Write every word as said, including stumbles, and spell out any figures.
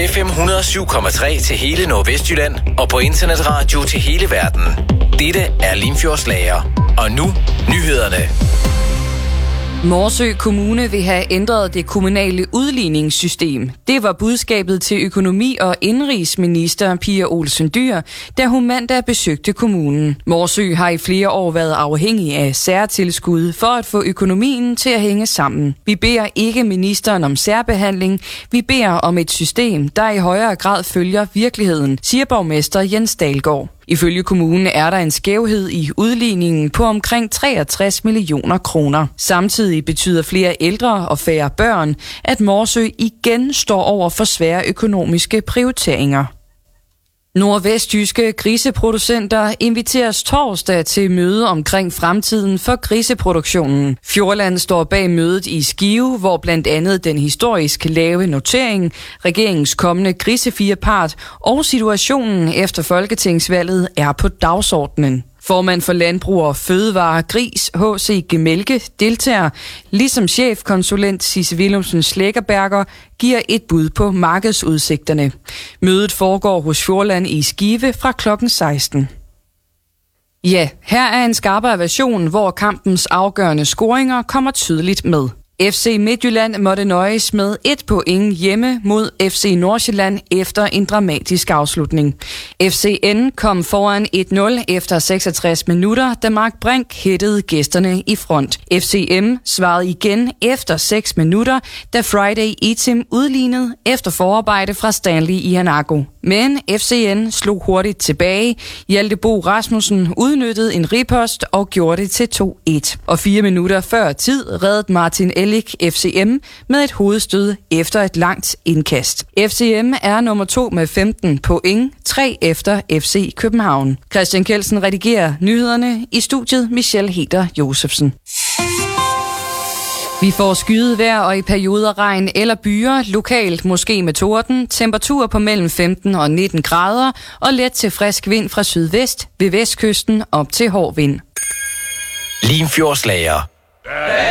F M et hundrede og syv komma tre til hele Nordvestjylland og på internetradio til hele verden. Dette er Limfjordslager. Og nu nyhederne. Morsø Kommune vil have ændret det kommunale udligningssystem. Det var budskabet til økonomi- og indrigsminister Pia Olsen Dyhr, da hun mandag besøgte kommunen. Morsø har i flere år været afhængig af særtilskud for at få økonomien til at hænge sammen. Vi beder ikke ministeren om særbehandling. Vi beder om et system, der i højere grad følger virkeligheden, siger borgmester Jens Dahlgaard. Ifølge kommunen er der en skævhed i udligningen på omkring treogtres millioner kroner. Samtidig betyder flere ældre og færre børn, at Morsø igen står over for svære økonomiske prioriteringer. Nordvestjyske griseproducenter inviteres torsdag til møde omkring fremtiden for griseproduktionen. Fjordland står bag mødet i Skive, hvor blandt andet den historisk lave notering, regeringens kommende grisefirepart og situationen efter folketingsvalget er på dagsordenen. Formand for Landbrug og Fødevare Gris, H C Gemelke, deltager, ligesom chefkonsulent Sisse Willumsen Slæggerberger giver et bud på markedsudsigterne. Mødet foregår hos Fjordland i Skive fra klokken seksten. Ja, her er en skarpere version, hvor kampens afgørende scoringer kommer tydeligt med. F C Midtjylland måtte nøjes med et point hjemme mod F C Nordsjælland efter en dramatisk afslutning. F C N kom foran et nul efter seksogtres minutter, da Mark Brink hættede gæsterne i front. F C M svarede igen efter seks minutter, da Friday Etim udlignede efter forarbejde fra Stanley Iheanacho. Men F C N slog hurtigt tilbage. Hjalte Bo Rasmussen udnyttede en ripost og gjorde det til to et. Og fire minutter før tid reddede Martin Ellik F C M med et hovedstød efter et langt indkast. F C M er nummer to med femten point, tre efter F C København. Christian Kelsen redigerer nyhederne, i studiet Michelle Heder Josefsen. Vi får skyet vejr og i perioder regn eller byer, lokalt måske med torden, temperatur på mellem femten og nitten grader og let til frisk vind fra sydvest, ved vestkysten op til hård vind. Limfjordslager.